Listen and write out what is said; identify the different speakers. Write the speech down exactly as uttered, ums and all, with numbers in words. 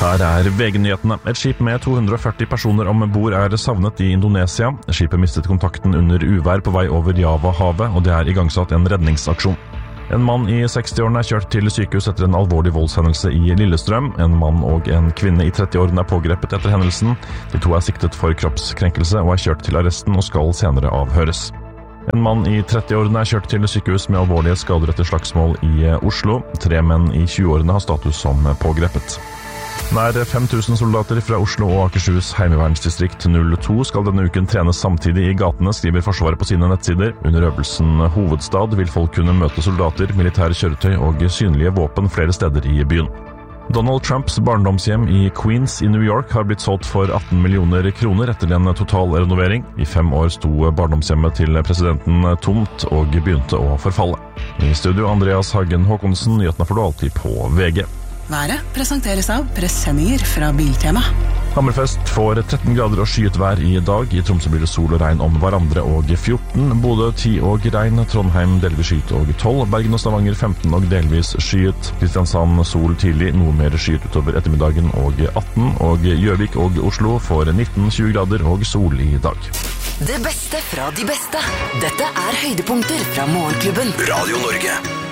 Speaker 1: Her er V G-nyhetene. Et skip med to hundre og førti personer om bord er savnet i Indonesia. Skipet mistet kontakten under uvær på vei over Java-havet, og det er igangsatt en redningsaksjon. En mann i seksti-årene er kjørt til sykehus etter en alvorlig voldshendelse i Lillestrøm. En mann og en kvinne i tretti-årene er pågrepet etter hendelsen. De to er siktet for kroppskrenkelse og er kjørt til arresten og skal senere avhøres. En mann i tretti-årene er kjørt til sykehus med alvorlige skader etter slagsmål i Oslo. Tre menn i tjue-årene har status som pågrepet. Nær fem tusen soldater fra Oslo og Akershus Heimevernsdistrikt null to skal denne uken trenes samtidig i gatene, skriver Forsvaret på sine nettsider. Under øvelsen Hovedstad vil folk kunne møte soldater, militære kjøretøy og synlige våpen flere steder i byen. Donald Trumps barndomshjem i Queens i New York har blitt solgt for atten millioner kroner etter en total renovering. I fem år sto barndomshjemmet til presidenten tomt og begynte å forfalle. I studio Andreas Hagen Håkonsen, nyhetene får du alltid på V G.
Speaker 2: Været presenteres av presenninger fra Biltema.
Speaker 1: Hammerfest får tretten grader og skyet vær i dag. I Tromsø blir det sol og regn om hverandre og fjorten. Bodø ti og regn. Trondheim delvis skyet og tolv. Bergen og Stavanger femten og delvis skyet. Kristiansand sol tidlig, noe mer skyet utover ettermiddagen og atten. Og Gjøvik og Oslo får nitten til tjue grader og sol i dag.
Speaker 3: Det beste fra de beste. Dette er høydepunkter fra Morgenklubben.
Speaker 4: Radio Norge.